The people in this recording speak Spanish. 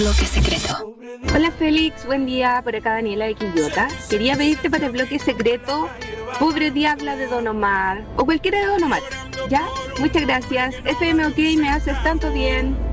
Bloque secreto. Hola Félix, buen día, por acá Daniela de Quillota. Quería pedirte para el bloque secreto Pobre Diabla de Don Omar o cualquiera de Don Omar. ¿Ya? Muchas gracias. FM OK, me haces tanto bien.